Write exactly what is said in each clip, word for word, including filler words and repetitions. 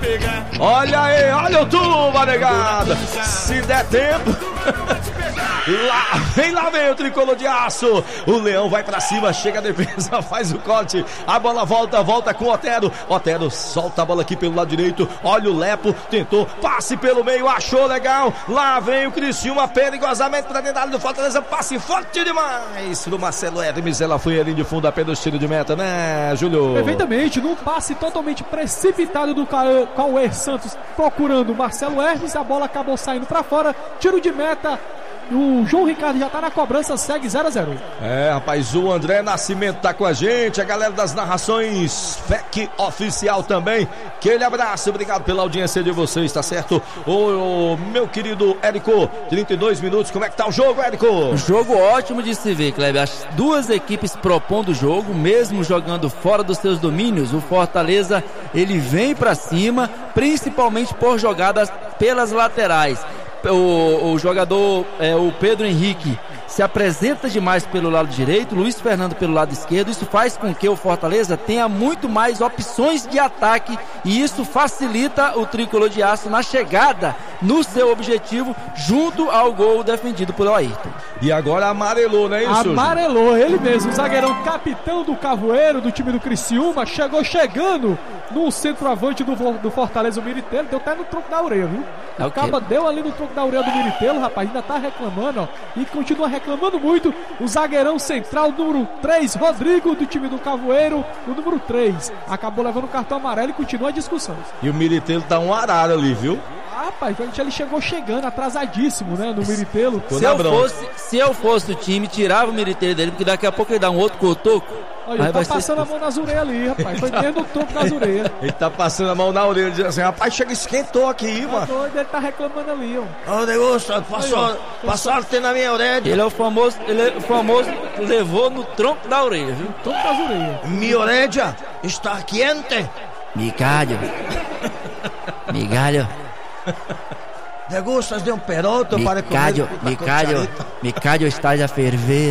Olha aí, olha o tuba, negada. Se der tempo. Lá, vem lá, vem o tricolor de aço. O Leão vai pra cima, chega a defesa, faz o corte. A bola volta, volta com o Otero. Otero solta a bola aqui pelo lado direito. Olha o Lepo, tentou, passe pelo meio, achou legal. Lá vem o Criciúma, perigosamente pra dentro do Fortaleza. Passe forte demais do Marcelo Hermes. Ela foi ali de fundo, apenas tiro de meta, né, Júlio? Perfeitamente, num passe totalmente precipitado do Cauê Santos procurando o Marcelo Hermes. A bola acabou saindo pra fora, tiro de meta. O João Ricardo já tá na cobrança, segue zero a zero. É, rapaz, o André Nascimento tá com a gente, a galera das narrações F E C Oficial também. Aquele abraço, obrigado pela audiência de vocês, tá certo? O, o meu querido Érico, trinta e dois minutos, como é que tá o jogo, Érico? Jogo ótimo de se ver, Kleber. As duas equipes propondo o jogo, mesmo jogando fora dos seus domínios. O Fortaleza, ele vem pra cima, principalmente por jogadas pelas laterais. O, o jogador, é, o Pedro Henrique, se apresenta demais pelo lado direito, Luiz Fernando pelo lado esquerdo. Isso faz com que o Fortaleza tenha muito mais opções de ataque e isso facilita o tricolor de aço na chegada no seu objetivo, junto ao gol defendido por Ayrton. E agora amarelou, não é isso? Amarelou, ele mesmo, o zagueirão capitão do Cavoeiro, do time do Criciúma, chegou chegando no centroavante do, do Fortaleza, o Miritelo, deu até no tronco da orelha, viu? É o caba deu ali no tronco da orelha do Miritelo, rapaz, ainda tá reclamando, ó, e continua reclamando muito. O zagueirão central, número três, Rodrigo, do time do Cavoeiro, o número três, acabou levando o cartão amarelo e continua a discussão. E o Miritelo tá um arara ali, viu? Ah, rapaz, ele chegou chegando atrasadíssimo, né, no Miritelo. Se eu, fosse, se eu fosse o time, tirava o Miritelo dele, porque daqui a pouco ele dá um outro cotoco. Olha, ele tá passando a mão nas orelhas ali, rapaz. Foi dentro do topo das orelhas. Ele tá passando a mão na orelha, dizendo assim, rapaz, chega, esquentou aqui, tá mano. Doido, ele tá reclamando ali, ó. Ô, Degusta, passou, passou até na minha orelha. Ele é o famoso, ele é o famoso, levou no tronco da orelha, viu? Tronco das orelhas. Minha orelha está quente. Migalho. Migalho. Degustas de um peroto para comer. Migalho, Migalho está a ferver.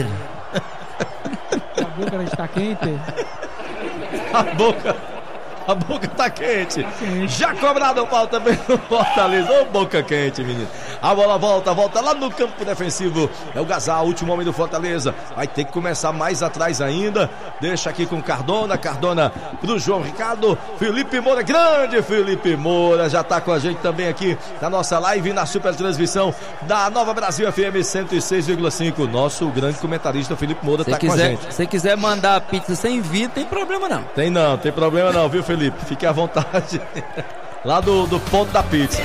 A boca está quente. A boca, a boca tá quente. Tá quente. Já cobrado o pau também no Fortaleza. Ô, boca quente, menino. A bola volta, volta lá no campo defensivo. É o Gazal, último homem do Fortaleza. Vai ter que começar mais atrás ainda. Deixa aqui com Cardona. Cardona pro João Ricardo. Felipe Moura, grande Felipe Moura. Já tá com a gente também aqui na nossa live, na super transmissão da Nova Brasil F M cento e seis vírgula cinco. Nosso grande comentarista Felipe Moura tá quiser, com a gente. Se quiser mandar a pizza sem vir, tem problema não. Tem não, tem problema não, viu, Felipe? Fique à vontade. Lá do, do ponto da pizza.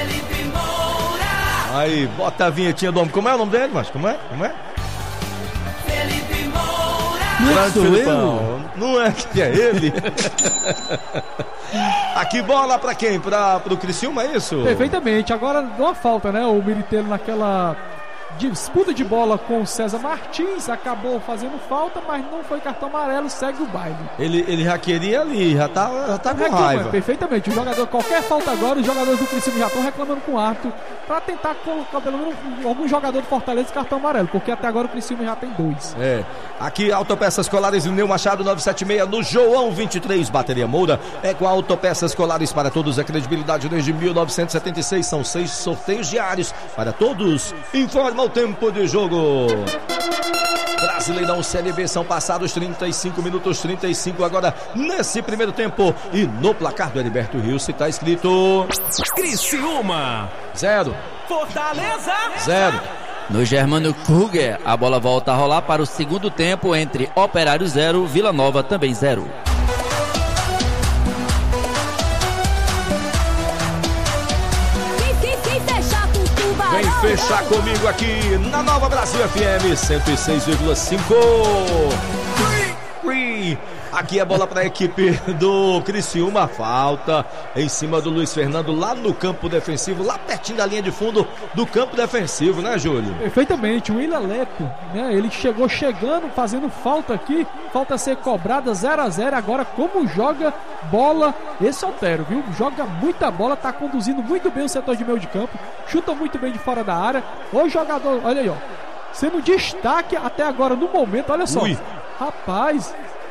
Aí, bota a vinhetinha do homem. Como é o nome dele, mas como é? Como é? Felipe Moura. Grande Felipão. Não é que é ele? Aqui bola pra quem? Pra, pro Criciúma, é isso? Perfeitamente. Agora deu uma falta, né? O Miritelo naquela disputa de bola com o César Martins, acabou fazendo falta, mas não foi cartão amarelo, segue o baile. Ele, ele já queria ali, já tá, já tá com raiva. Perfeitamente, o jogador, qualquer falta agora, os jogadores do Criciúma já estão reclamando com o árbitro pra tentar colocar pelo menos algum jogador do Fortaleza de cartão amarelo, porque até agora o Criciúma já tem dois. É, aqui Autopeças Colares Neu Machado novecentos e setenta e seis no João vinte e três, Bateria Moura, é com Autopeças Colares para todos, a credibilidade desde mil novecentos e setenta e seis, são seis sorteios diários para todos. Informa o tempo de jogo. Brasileirão Série B, são passados trinta e cinco minutos, trinta e cinco agora nesse primeiro tempo. E no placar do Heriberto Rios está escrito Criciúma zero, Fortaleza zero. No Germano Kruger, a bola volta a rolar para o segundo tempo entre Operário zero, Vila Nova também zero. Vem fechar comigo aqui na Nova Brasil F M cento e seis vírgula cinco. Aqui a bola para a equipe do Criciúma. Falta em cima do Luiz Fernando lá no campo defensivo, lá pertinho da linha de fundo do campo defensivo, né, Júlio? Perfeitamente, o Willian Lepo, né? Ele chegou chegando, fazendo falta aqui, falta a ser cobrada, zero a zero. Agora como joga bola esse Otero, viu? Joga muita bola, tá conduzindo muito bem o setor de meio de campo, chuta muito bem de fora da área. O jogador, olha aí, ó, sendo destaque até agora no momento, olha só. Ui. Rapaz,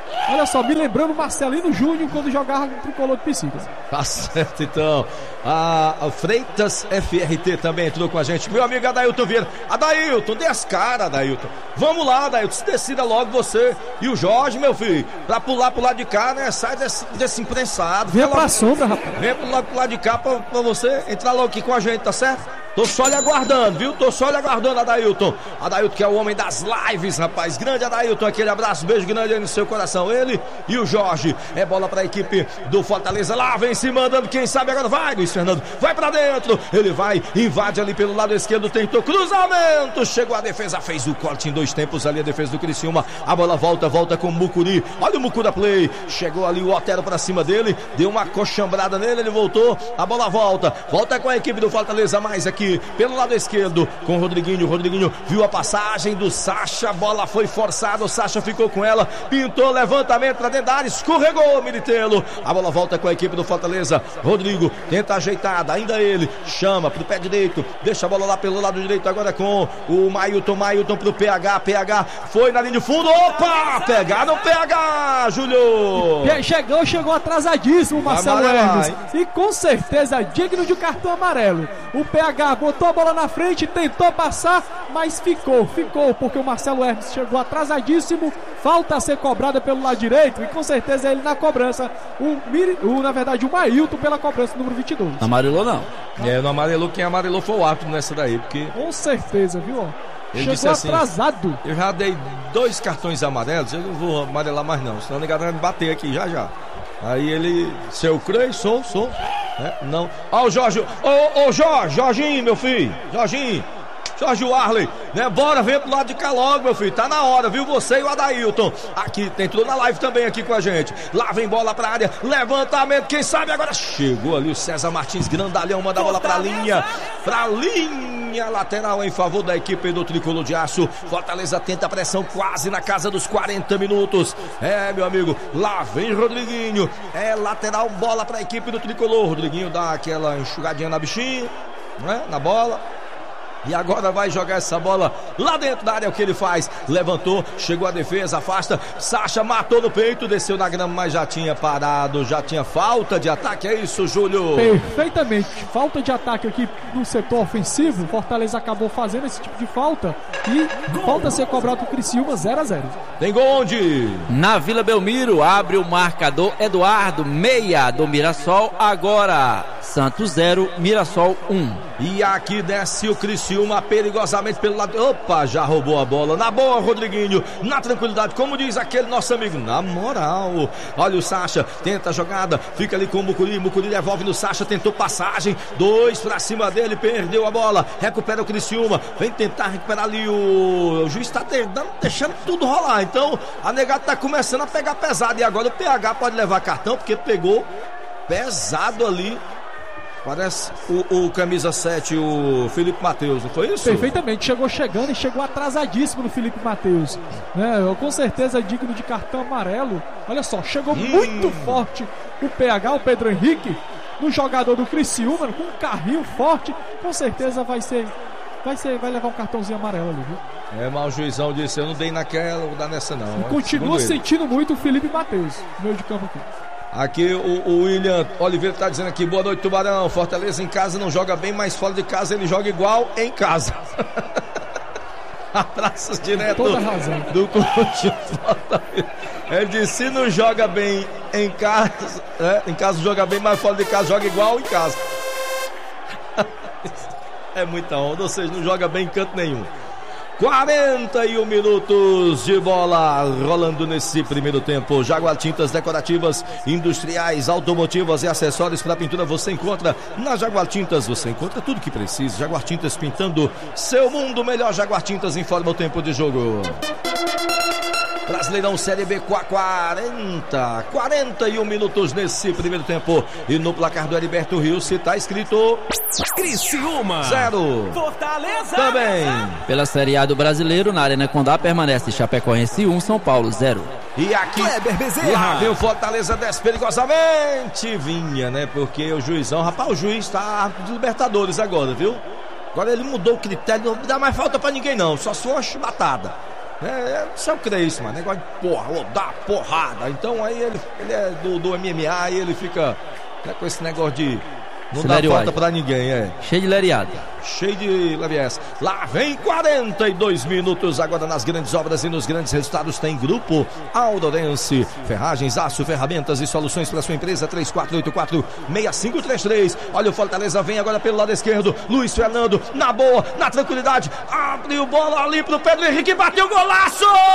Olha só, me lembrando o Marcelino Júnior quando jogava no Tricolor de Pissicas. Tá certo, então. A, a Freitas F R T também entrou com a gente. Meu amigo Adailton Vieira. Adailton, dê as caras, Adailton. Vamos lá, Adailton. Se decida logo você e o Jorge, meu filho. Pra pular pro lado de cá, né? Sai desse, desse imprensado. Vem pra sombra, rapaz. Vem pro lado, pro lado de cá pra, pra você entrar logo aqui com a gente, tá certo? Tô só lhe aguardando, viu? Tô só lhe aguardando, Adailton. Adailton que é o homem das lives, rapaz. Grande Adailton, aquele abraço, beijo grande aí no seu coração. Ele e o Jorge. É bola pra equipe do Fortaleza. Lá vem se mandando, quem sabe agora vai, Luiz Fernando. Vai pra dentro. Ele vai, invade ali pelo lado esquerdo, tentou cruzamento. Chegou a defesa, fez o corte em dois tempos ali, a defesa do Criciúma. A bola volta, volta com o Mucuri. Olha o Mucura play. Chegou ali o Otero pra cima dele. Deu uma coxambrada nele, ele voltou. A bola volta. Volta com a equipe do Fortaleza, mais aqui pelo lado esquerdo com o Rodriguinho. O Rodriguinho viu a passagem do Sacha, a bola foi forçada, o Sacha ficou com ela, pintou levantamento pra dentro da área, escorregou Militelo. A bola volta com a equipe do Fortaleza. Rodrigo tenta ajeitada, ainda ele chama pro pé direito, deixa a bola lá pelo lado direito agora com o Mailton. Mailton pro P H. P H foi na linha de fundo. Opa! Pegaram o P H, Júlio. Chegou, chegou atrasadíssimo, Marcelo Hermes. E com certeza digno de cartão amarelo. O P H botou a bola na frente, tentou passar, mas ficou, ficou, porque o Marcelo Hermes chegou atrasadíssimo. Falta a ser cobrada pelo lado direito e com certeza ele na cobrança. O, o na verdade, o Mailton pela cobrança número vinte e dois. Amarelou não. É, não amarelou, quem amarelou foi o árbitro nessa daí, porque... Com certeza, viu? Ele chegou disse assim, atrasado. Eu já dei dois cartões amarelos, eu não vou amarelar mais não, senão a negada vai me bater aqui já já. Aí ele, se eu creio, sou, sou. É, não. Ó, o Jorge, ô, ô, Jorge, Jorginho, meu filho, Jorginho, Jorge Warley, né? Bora, vem pro lado de cá logo, meu filho, tá na hora, viu? Você e o Adailton. Aqui, entrou na live também aqui com a gente. Lá vem bola pra área, levantamento, quem sabe agora. Chegou ali o César Martins, grandalhão, manda a bola pra linha, pra linha lateral em favor da equipe do Tricolor de Aço. Fortaleza tenta a pressão quase na casa dos quarenta minutos. É, meu amigo, lá vem Rodriguinho. É lateral, bola pra equipe do Tricolor. Rodriguinho dá aquela enxugadinha na bichinha, né? Na bola. E agora vai jogar essa bola lá dentro da área, é o que ele faz. Levantou, chegou a defesa, afasta. Sacha matou no peito, desceu na grama, mas já tinha parado, já tinha falta de ataque. É isso, Júlio? Perfeitamente, falta de ataque aqui no setor ofensivo. Fortaleza acabou fazendo esse tipo de falta e falta a ser cobrado o Criciúma. Zero a zero. Tem gol onde? Na Vila Belmiro, abre o marcador Eduardo, meia do Mirassol. Agora Santos zero, Mirassol um. E aqui desce o Criciúma perigosamente pelo lado. Opa, já roubou a bola. Na boa, Rodriguinho. Na tranquilidade, como diz aquele nosso amigo. Na moral. Olha o Sacha. Tenta a jogada. Fica ali com o Mucuri. Mucuri devolve no Sacha. Tentou passagem. Dois pra cima dele. Perdeu a bola. Recupera o Criciúma. Vem tentar recuperar ali o. O juiz tá deixando tudo rolar. Então a negada tá começando a pegar pesado. E agora o P H pode levar cartão porque pegou pesado ali. Parece o, o camisa sete, o Felipe Matheus, não foi isso? Perfeitamente, chegou chegando e chegou atrasadíssimo no Felipe Matheus, né? Com certeza digno de cartão amarelo. Olha só, chegou hum. muito forte o P H, o Pedro Henrique, no jogador do Criciúma, com um carrinho forte. Com certeza vai ser, vai ser, vai levar um cartãozinho amarelo ali, viu? É, mas o juizão disse, eu não dei naquela, vou dar nessa não. Continua sentindo muito o Felipe Matheus, meio de campo aqui. Aqui o, o William Oliveira está dizendo aqui, boa noite, Tubarão. Fortaleza em casa não joga bem, mas fora de casa ele joga igual em casa. Abraços direto do coach Fortaleza. Ele disse, se não joga bem em casa, né? Em casa joga bem, mas fora de casa joga igual em casa. É muita onda, ou seja, não joga bem em canto nenhum. quarenta e um minutos de bola rolando nesse primeiro tempo. Jaguar Tintas Decorativas, Industriais, Automotivas e Acessórios para pintura você encontra na Jaguar Tintas. Você encontra tudo que precisa. Jaguar Tintas pintando seu mundo melhor. Jaguar Tintas informa o tempo de jogo. Brasileirão Série B quarenta, quarenta e um minutos nesse primeiro tempo. E no placar do Heriberto Rios se está escrito Criciúma zero, Fortaleza também. Pela Série A do Brasileiro, na Arena Condá permanece Chapecoense um, São Paulo zero. E aqui, lá vem o Fortaleza desce perigosamente. Vinha, né? Porque o juizão, rapaz, o juiz tá de Libertadores agora, viu? Agora ele mudou o critério, não dá mais falta pra ninguém não, só se for uma chibatada. É, não sei o que é isso, mano. Negócio de porra, dar porrada. Então aí ele, ele é do, do M M A e ele fica né, com esse negócio de não dá falta pra ninguém, é. Cheio de lariada. Cheio de leviés. Lá vem quarenta e dois minutos. Agora nas grandes obras e nos grandes resultados tem Grupo Aldorense. Ferragens, aço, ferramentas e soluções para sua empresa. Três quatro oito quatro, seis cinco três três. Olha o Fortaleza, vem agora pelo lado esquerdo. Luiz Fernando, na boa, na tranquilidade. Abriu bola ali pro Pedro Henrique, bateu golaço!